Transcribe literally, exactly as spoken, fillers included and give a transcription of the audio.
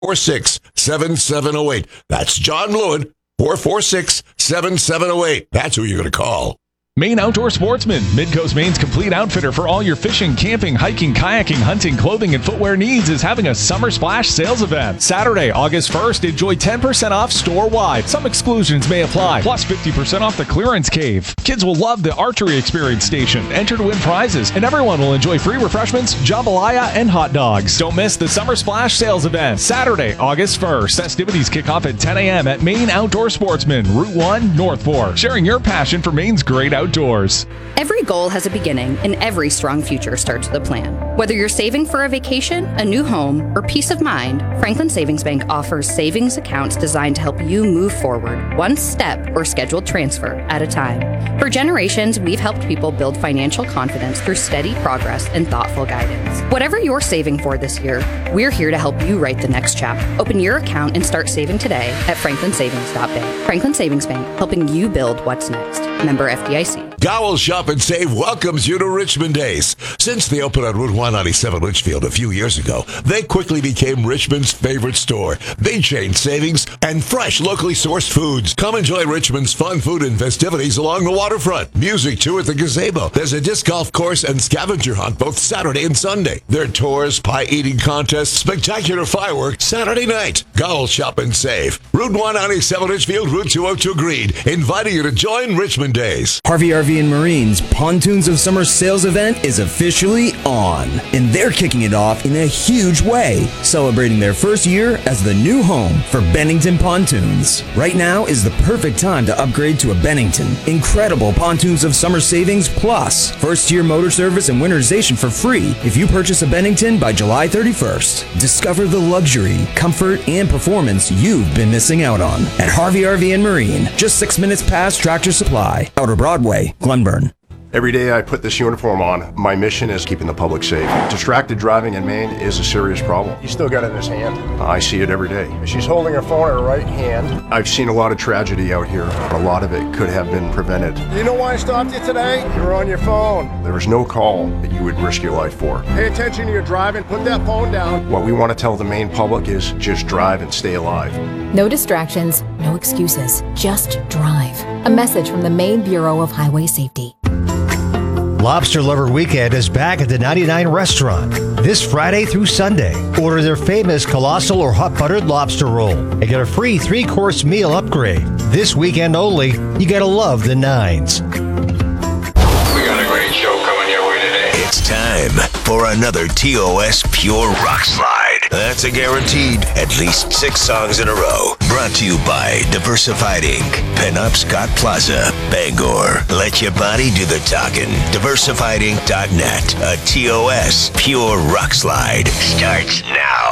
four six, seven seven zero eight. That's John Lewin, four four six, seven seven zero eight. That's who you're going to call. Maine Outdoor Sportsman, Midcoast Maine's complete outfitter for all your fishing, camping, hiking, kayaking, hunting, clothing, and footwear needs, is having a Summer Splash sales event. Saturday, August first, enjoy ten percent off store-wide. Some exclusions may apply, plus fifty percent off the clearance cave. Kids will love the archery experience station, enter to win prizes, and everyone will enjoy free refreshments, jambalaya, and hot dogs. Don't miss the Summer Splash sales event. Saturday, August first. Festivities kick off at ten a.m. at Maine Outdoor Sportsman, Route one, North Fork. Sharing your passion for Maine's great outdoors. Outdoors. Every goal has a beginning, and every strong future starts with a plan. Whether you're saving for a vacation, a new home, or peace of mind, Franklin Savings Bank offers savings accounts designed to help you move forward, one step or scheduled transfer at a time. For generations, we've helped people build financial confidence through steady progress and thoughtful guidance. Whatever you're saving for this year, we're here to help you write the next chapter. Open your account and start saving today at franklin savings dot bank. Franklin Savings Bank, helping you build what's next. Member F D I C. Gowell Shop and Save welcomes you to Richmond Days. Since they opened on Route one ninety-seven Litchfield a few years ago, they quickly became Richmond's favorite store. They changed savings and fresh, locally sourced foods. Come enjoy Richmond's fun food and festivities along the waterfront. Music, too, at the gazebo. There's a disc golf course and scavenger hunt both Saturday and Sunday. There are tours, pie-eating contests, spectacular fireworks Saturday night. Gowell Shop and Save. Route one ninety-seven Litchfield, Route two oh two Greed. Inviting you to join Richmond Days. Harvey R V and Marine's Pontoons of Summer sales event is officially on, and they're kicking it off in a huge way, celebrating their first year as the new home for Bennington Pontoons. Right now is the perfect time to upgrade to a Bennington. Incredible Pontoons of Summer savings plus first-year motor service and winterization for free if you purchase a Bennington by July thirty-first. Discover the luxury, comfort, and performance you've been missing out on at Harvey R V and Marine, just six minutes past Tractor Supply, Outer Broadway, Glenburn. Every day I put this uniform on, my mission is keeping the public safe. Distracted driving in Maine is a serious problem. He's still got it in his hand. I see it every day. She's holding her phone in her right hand. I've seen a lot of tragedy out here. A lot of it could have been prevented. You know why I stopped you today? You were on your phone. There was no call that you would risk your life for. Pay attention to your driving. Put that phone down. What we want to tell the Maine public is just drive and stay alive. No distractions, no excuses. Just drive. A message from the Maine Bureau of Highway Safety. Lobster Lover Weekend is back at the ninety-nine Restaurant this Friday through Sunday. Order their famous colossal or hot buttered lobster roll and get a free three-course meal upgrade. This weekend only, you gotta love the Nines. We got a great show coming your way today. It's time for another T O S Pure Rock Slide. That's a guaranteed at least six songs in a row. Brought to you by Diversified Incorporated. Pinup Scott Plaza, Bangor. Let your body do the talking. diversified inc dot net. A T O S Pure Rock Slide starts now.